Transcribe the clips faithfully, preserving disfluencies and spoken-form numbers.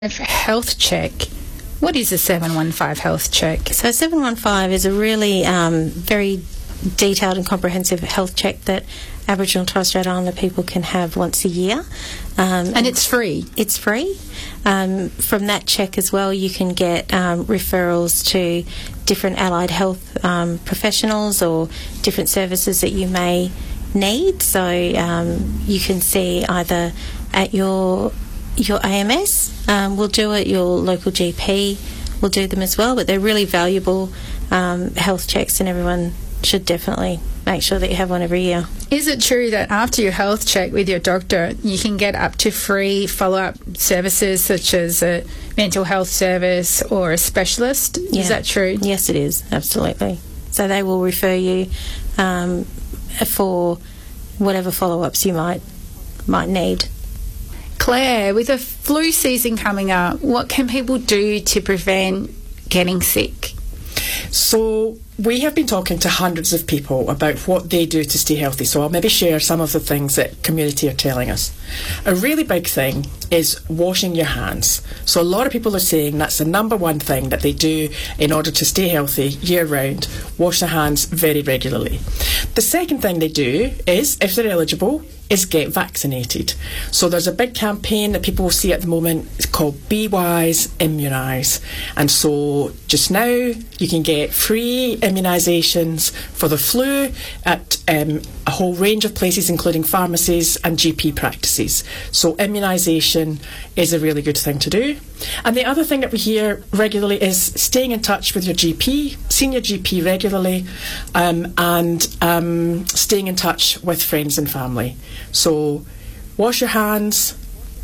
Health check. What is a seven one five health check? So seven one five is a really um, very detailed and comprehensive health check that Aboriginal and Torres Strait Islander people can have once a year. Um, and it's free? It's free. Um, from that check as well, you can get um, referrals to different allied health um, professionals or different services that you may need. So um, you can see either at your your A M S, um, we'll do it, your local G P will do them as well, but they're really valuable um, health checks, and everyone should definitely make sure that you have one every year. Is it true that after your health check with your doctor, you can get up to free follow-up services such as a mental health service or a specialist? Yeah. Is that true? Yes, it is, absolutely. So they will refer you um, for whatever follow-ups you might might need. Claire, with the flu season coming up, what can people do to prevent getting sick? So we have been talking to hundreds of people about what they do to stay healthy, so I'll maybe share some of the things that community are telling us. A really big thing is washing your hands. So a lot of people are saying that's the number one thing that they do in order to stay healthy year round, wash their hands very regularly. The second thing they do is, if they're eligible, is get vaccinated. So there's a big campaign that people will see at the moment. It's called Be Wise, Immunise. And so just now you can get free immunisations for the flu at um, a whole range of places, including pharmacies and G P practices. So immunisation is a really good thing to do. And the other thing that we hear regularly is staying in touch with your G P, seeing your G P regularly, um, and um, staying in touch with friends and family. So wash your hands,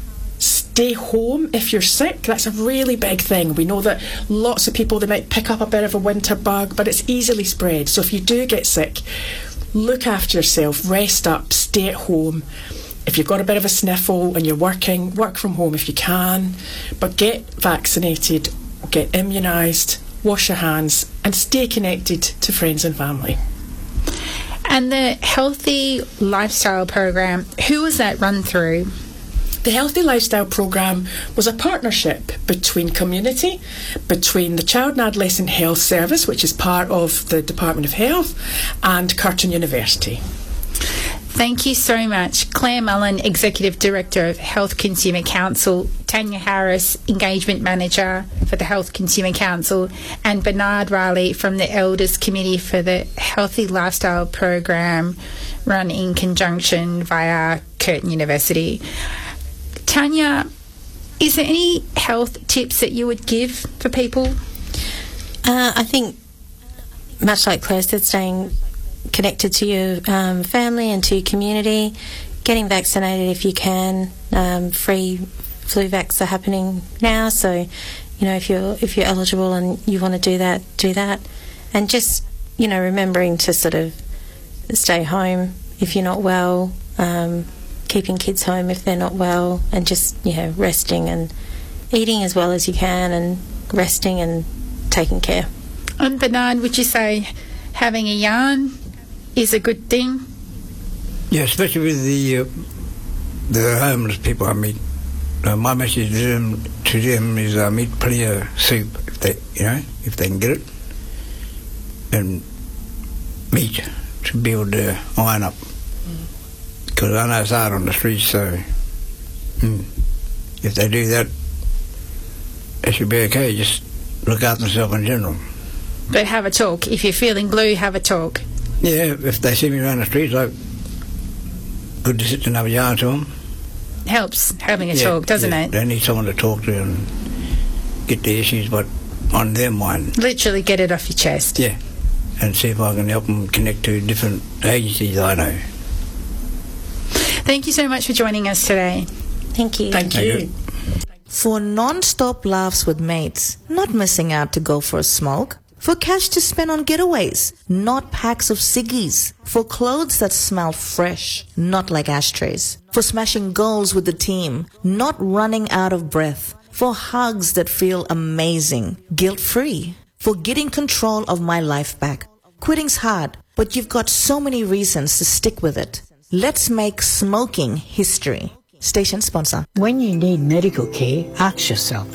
stay home if you're sick. That's a really big thing. We know that lots of people, they might pick up a bit of a winter bug, but it's easily spread. So if you do get sick, look after yourself, rest up, stay at home. If you've got a bit of a sniffle and you're working, work from home if you can, but get vaccinated, get immunised, wash your hands, and stay connected to friends and family. And the Healthy Lifestyle Program, who was that run through? The Healthy Lifestyle Programme was a partnership between community, between the Child and Adolescent Health Service, which is part of the Department of Health, and Curtin University. Thank you so much. Claire Mullen, Executive Director of Health Consumer Council, Tanya Harris, Engagement Manager for the Health Consumer Council, and Bernard Riley from the Elders Committee for the Healthy Lifestyle Program, run in conjunction via Curtin University. Tanya, is there any health tips that you would give for people? Uh, I think, much like Claire said, staying connected to your um, family and to your community, getting vaccinated if you can. Um, free flu vax are happening now, so you know if you're if you're eligible and you want to do that, do that. And just you know remembering to sort of stay home if you're not well, um, keeping kids home if they're not well, and just you know resting and eating as well as you can, and resting and taking care. And Bernard, would you say having a yarn is a good thing? Yeah, especially with the uh, the homeless people I meet. Uh, my message to them, to them is um, eat plenty of soup if they, you know, if they can get it, and meat to be able to iron up. Because I know it's hard on the streets, so mm, if they do that, it should be okay. Just look after themselves in general. But have a talk. If you're feeling blue, have a talk. Yeah, if they see me around the streets, like, good to sit and have a yarn to them. Helps having a yeah, talk, doesn't yeah. it? They need someone to talk to and get the issues, but on their mind. Literally get it off your chest. Yeah, and see if I can help them connect to different agencies I know. Thank you so much for joining us today. Thank you. Thank, Thank you. you. For non-stop laughs with mates, not missing out to go for a smoke. For cash to spend on getaways, not packs of ciggies. For clothes that smell fresh, not like ashtrays. For smashing goals with the team, not running out of breath. For hugs that feel amazing, guilt-free. For getting control of my life back. Quitting's hard, but you've got so many reasons to stick with it. Let's make smoking history. Station sponsor. When you need medical care, ask yourself,